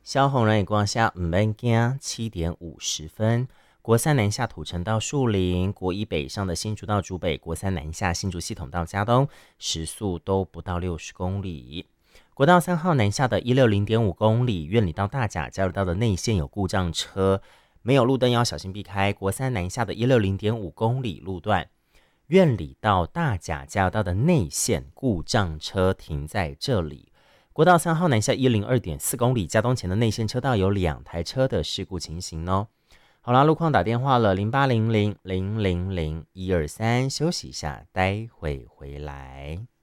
萧红人也光下唔免惊，7点50分。国三南下土城到树林，国一北上的新竹到竹北，国三南下新竹系统到嘉东，时速都不到60公里。国道3号南下的160.5公里，苑里到大甲交流道的内线有故障车，没有路灯要小心避开。国三南下的160.5公里路段，苑里到大甲交流道的内线故障车停在这里。国道3号南下102.4公里，嘉东前的内线车道有2台车的事故情形哦。好啦，路况打电话了，0800-000-123，休息一下，待会回来。